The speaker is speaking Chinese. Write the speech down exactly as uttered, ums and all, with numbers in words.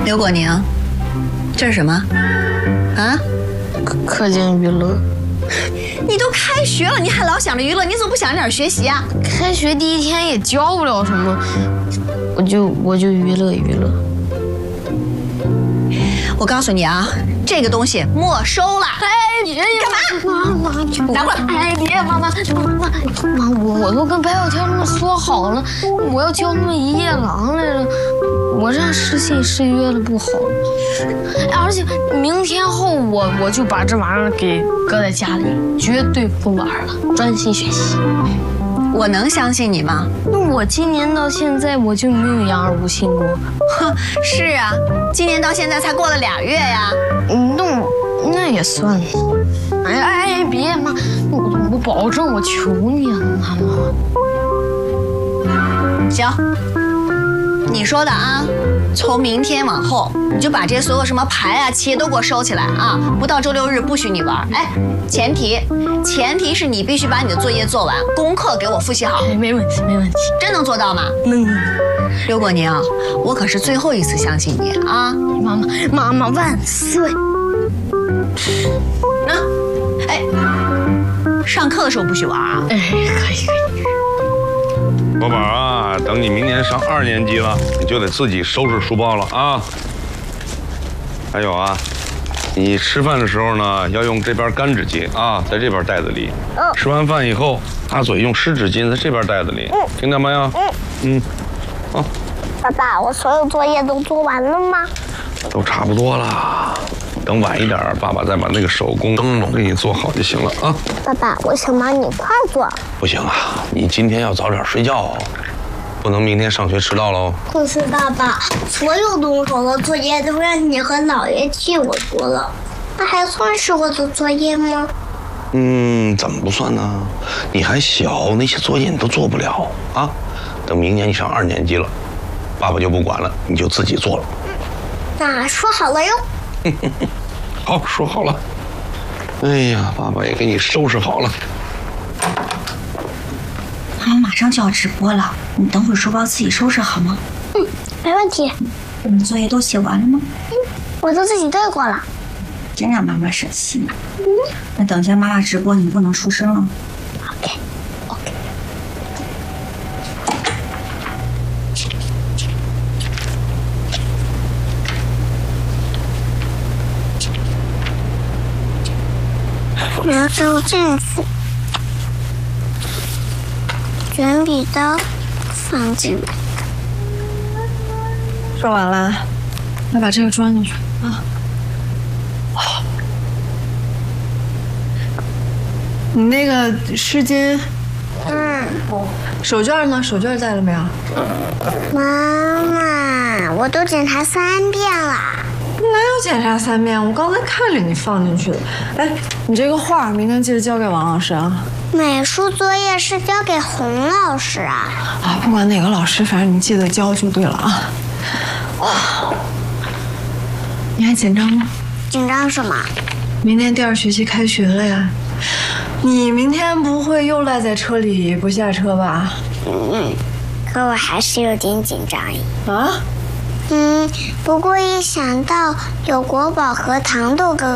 刘果宁，这是什么？啊？ 课课间娱乐。 你都开学了，你还老想着娱乐，你怎么不想着点学习啊？ 开学第一天也教不了什么，我就我就娱乐娱乐。 我告诉你啊，这个东西没收了。 哎，别干嘛？ 妈妈， 拿过来！ 哎，别妈妈妈妈，我我都跟白小天他们说好了，我要教他们一夜郎来着。我这失信失约的不好，而且明天后我我就把这玩意儿给搁在家里，绝对不玩了，专心学习。 我能相信你吗？ 那我今年到现在我就没有养儿无亲过。 哼，是啊，今年到现在才过了俩月呀。 嗯，那那也算。哎哎，别妈，我我保证，我求你了，妈妈。 行。你说的啊，从明天往后，你就把这些所有什么牌啊、棋都给我收起来啊！不到周六日不许你玩。哎，前提前提是你必须把你的作业做完，功课给我复习好。 哎，没问题，没问题。 真能做到吗？ 能。 刘果宁，我可是最后一次相信你啊！ 妈妈，妈妈万岁。 那，哎，上课的时候不许玩啊！ 哎，可以可以。 宝宝啊，等你明年上二年级了，你就得自己收拾书包了啊。还有啊，你吃饭的时候呢，要用这边干纸巾啊，在这边袋子里。吃完饭以后，擦嘴用湿纸巾在这边袋子里，听到没有？嗯。啊。 爸爸，我所有作业都做完了吗？ 都差不多了。等晚一点，爸爸再把那个手工灯笼给你做好就行了啊。 爸爸，我想帮你快做。 不行啊，你今天要早点睡觉哦，不能明天上学迟到喽。 可是爸爸，所有动手的作业都让你和姥爷替我做了，那还算是我的作业吗？ 嗯，怎么不算呢？你还小，那些作业你都做不了啊。等明年你上二年级了，爸爸就不管了，你就自己做了。 那说好了哟。 好，说好了。哎呀，爸爸也给你收拾好了。 妈妈马上就要直播了，你等会儿书包自己收拾好吗？ 嗯，没问题。 你作业都写完了吗？ 嗯，我都自己对过了。 真让妈妈生气呢。嗯，那等一下妈妈直播，你不能出声了。 OK OK。拿刀进去，卷笔刀放进来。 说完了，要把这个装进去啊。你那个湿巾， 嗯， 手绢呢？手绢带了没有？ 妈妈，我都检查三遍了。 哪有检查三遍？我刚才看着你放进去的。哎，你这个画明天记得交给王老师啊。 美术作业是交给洪老师啊。 啊，不管哪个老师，反正你记得交就对了啊。哇，你还紧张吗？ 紧张什么？ 明天第二学期开学了呀。你明天不会又赖在车里不下车吧？ 嗯，可我还是有点紧张啊。 嗯，不过一想到有国宝和糖豆哥